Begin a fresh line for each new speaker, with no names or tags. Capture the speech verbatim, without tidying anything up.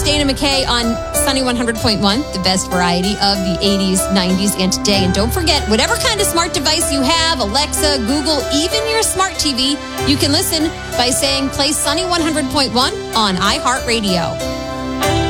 It's Dana McKay on Sunny one hundred point one, the best variety of the eighties, nineties, and today. And don't forget, whatever kind of smart device you have, Alexa, Google, even your smart T V, you can listen by saying play Sunny one hundred point one on iHeartRadio.